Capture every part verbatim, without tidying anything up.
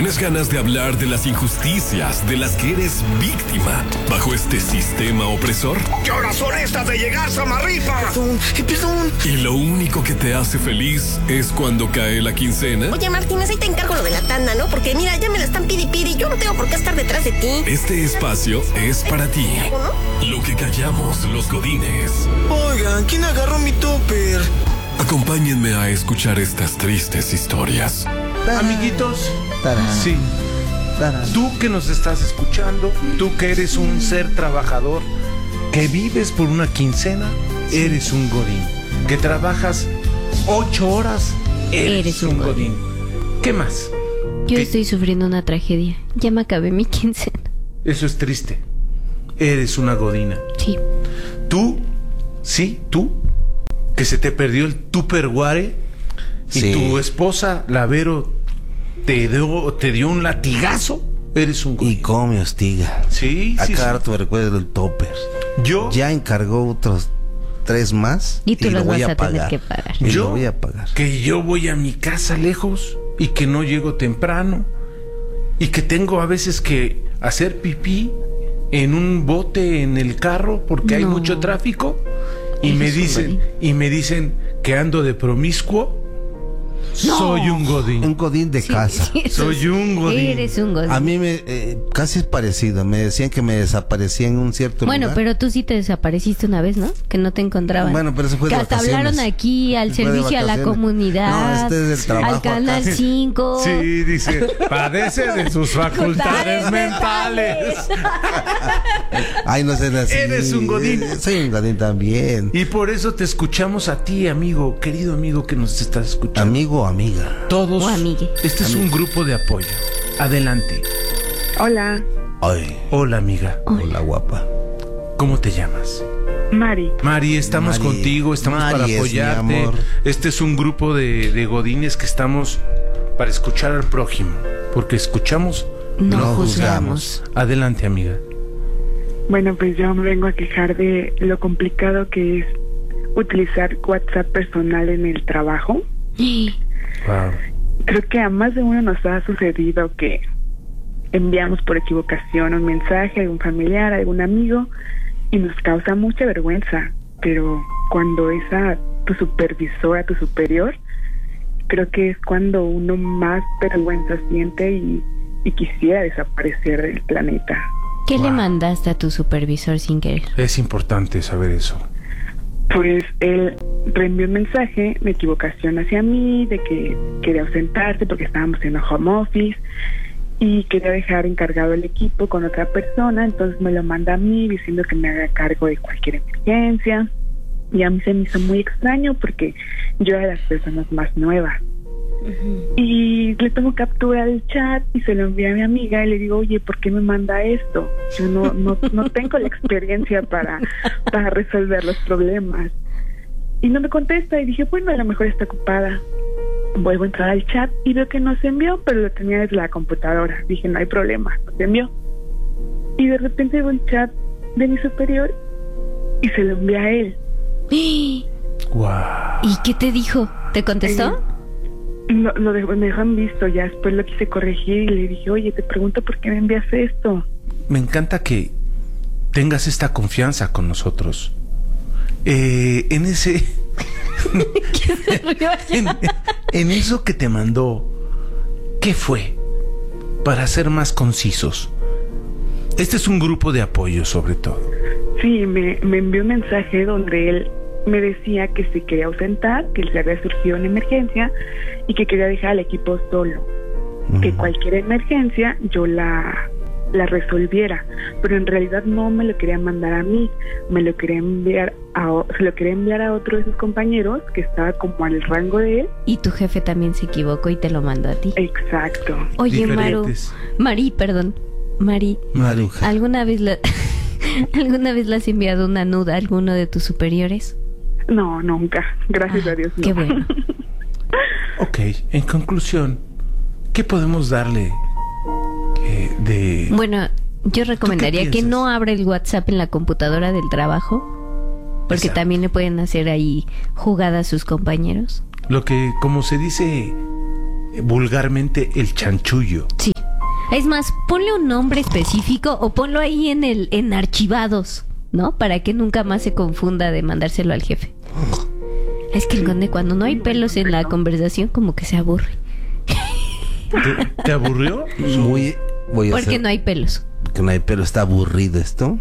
¿Tienes ganas de hablar de las injusticias de las que eres víctima bajo este sistema opresor? ¿Qué horas son estas de llegar, Samarripa? Perdón, perdón. ¿Y lo único que te hace feliz es cuando cae la quincena? Oye, Martínez, ahí te encargo lo de la tanda, ¿no? Porque mira, ya me la están pidi pidi. Yo no tengo por qué estar detrás de ti. Este espacio es para ti. Lo que callamos los godines. Oigan, ¿quién agarró mi topper? Acompáñenme a escuchar estas tristes historias. Tarán. Amiguitos, Tarán. sí. Tarán. Tú que nos estás escuchando, tú que eres un ser trabajador, que vives por una quincena, sí. Eres un godín. Que trabajas ocho horas, eres, eres un, un godín. godín. ¿Qué más? Yo ¿Qué? Estoy sufriendo una tragedia. Ya me acabé mi quincena. Eso es triste. Eres una godina. Sí. Tú, sí, tú, que se te perdió el Tupperware y sí. Tu esposa, la Vero, te dio, te dio un latigazo. Eres un godín. Y cómo me hostiga. Sí, a sí. cada sí. rato me recuerdo del topper. Yo. Ya encargó otros tres más. Y tú y los lo voy vas a, a tener pagar. que pagar. Y yo, lo voy a pagar. Que yo voy a mi casa lejos y que no llego temprano. Y que tengo a veces que hacer pipí en un bote en el carro porque no. Hay mucho tráfico. Y me dicen, y me dicen que ando de promiscuo. No. Soy un godín. Un godín de sí, casa. Sí, Soy un godín. Eres un godín. A mí me eh, casi es parecido. Me decían que me desaparecía en un cierto bueno, lugar. Bueno, pero tú sí te desapareciste una vez, ¿no? Que no te encontraban. Bueno, pero se fue de que hasta vacaciones. hablaron aquí al Fue servicio a la comunidad. No, este es del trabajo. Al Canal cinco. Sí, dice, padece de sus facultades mentales. Ay, no sé así. Eres un godín. Soy un godín también. Y por eso te escuchamos a ti, amigo, querido amigo que nos estás escuchando. Amigo o amiga. Todos. O amigue. Este es Amigo. un grupo de apoyo. Adelante. Hola. Ay. Hola, amiga. Hola, Hola guapa. ¿Cómo te llamas? Mari. Mari, estamos Mari. contigo, estamos Mari para es mi apoyarte. amor. Este es un grupo de, de godines que estamos para escuchar al prójimo, porque escuchamos, no, no juzgamos. juzgamos. Adelante, amiga. Bueno, pues yo me vengo a quejar de lo complicado que es utilizar WhatsApp personal en el trabajo. Wow. Creo que a más de uno nos ha sucedido que enviamos por equivocación un mensaje a algún familiar, a algún amigo, y nos causa mucha vergüenza, pero cuando es a tu supervisor, a tu superior, creo que es cuando uno más vergüenza siente y, y quisiera desaparecer del planeta. ¿Qué Wow. le mandaste a tu supervisor sin querer? Es importante saber eso. Pues él reenvió un mensaje de equivocación hacia mí, de que quería ausentarse porque estábamos en home office y quería dejar encargado el equipo con otra persona, entonces me lo manda a mí diciendo que me haga cargo de cualquier emergencia. Y a mí se me hizo muy extraño porque yo era de las personas más nuevas. Uh-huh. Y le tomo captura del chat y se lo envié a mi amiga y le digo, oye, ¿por qué me manda esto? Yo no no, no tengo la experiencia para, para resolver los problemas. Y no me contesta y dije, bueno, a lo mejor está ocupada. Vuelvo a entrar al chat y veo que no se envió, pero lo tenía desde la computadora. Dije, no hay problema, no se envió. Y de repente veo el chat de mi superior y se lo envié a él. Wow. ¿Y qué te dijo? ¿Te contestó? Eh, lo, lo dejó, me dejan visto, ya después lo quise corregir y le dije, oye, te pregunto por qué me envías esto. Me encanta que tengas esta confianza con nosotros. Eh, en ese... en, en eso que te mandó, ¿qué fue? Para ser más concisos. Este es un grupo de apoyo, sobre todo. Sí, me, me envió un mensaje donde él me decía que se quería ausentar, que le había surgido una emergencia y que quería dejar al equipo solo. Uh-huh. Que cualquier emergencia yo la, la resolviera, pero en realidad no me lo quería mandar a mí, me lo quería enviar a, se lo quería enviar a otro de sus compañeros que estaba como al rango de él. Y tu jefe también se equivocó y te lo mandó a ti. Exacto. Oye, Diferentes. Maru, Mari, perdón, Mari, Maruja. ¿alguna vez la, alguna vez le has enviado una nuda a alguno de tus superiores? No, nunca, gracias ah, a Dios. No. Qué bueno. Ok, en conclusión, ¿qué podemos darle eh, de...? Bueno, yo recomendaría que no abra el WhatsApp en la computadora del trabajo, porque Exacto. también le pueden hacer ahí jugadas a sus compañeros. Lo que, como se dice vulgarmente, el chanchullo. Sí. Es más, ponle un nombre específico o ponlo ahí en el en archivados, ¿no? Para que nunca más se confunda de mandárselo al jefe. Es que el conde, cuando no hay pelos en la conversación, como que se aburre. ¿Te, te aburrió? Muy... Voy a Porque hacer- no hay pelos. Que no hay pelo, está aburrido esto.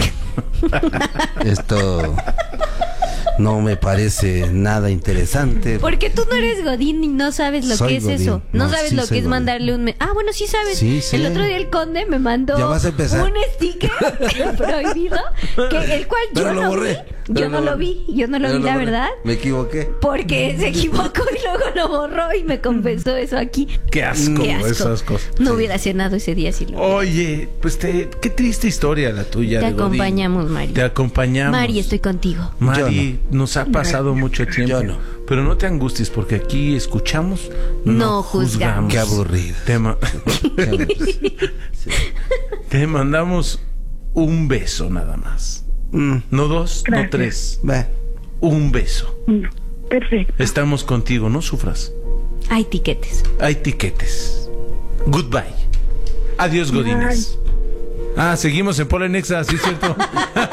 Esto no me parece nada interesante. Porque tú no eres Godín y no sabes lo Soy que es Godín. eso. No, No, sabes sí lo soy que es Godín. mandarle un... me- Ah, bueno, sí sabes. Sí, sí. El otro día el conde me mandó Ya vas a empezar. un sticker prohibido, que el cual Pero yo lo no borré. vi. Pero Yo no lo vi. Yo no lo Pero vi, la borré. verdad. Me equivoqué. Porque se equivocó y luego lo borró y me confesó eso aquí. Qué asco, Qué asco. esas cosas. No hubiera cenado ese día si lo hubiera. Oye, pues te, qué triste historia la tuya. Te de Godín. acompañamos, Mari. Te acompañamos. Mari, estoy contigo. Mari, nos ha pasado mucho tiempo. Yo no. Pero no te angusties porque aquí escuchamos, no, No juzgamos. Qué aburrido. Te, ma- te mandamos un beso nada más. Mm, No dos, Gracias. no tres. ve. Un beso. No, perfecto. Estamos contigo, no sufras. Hay tiquetes. Hay tiquetes. Goodbye. Adiós, Godines. Ah, seguimos en Pola Nexa, sí es cierto.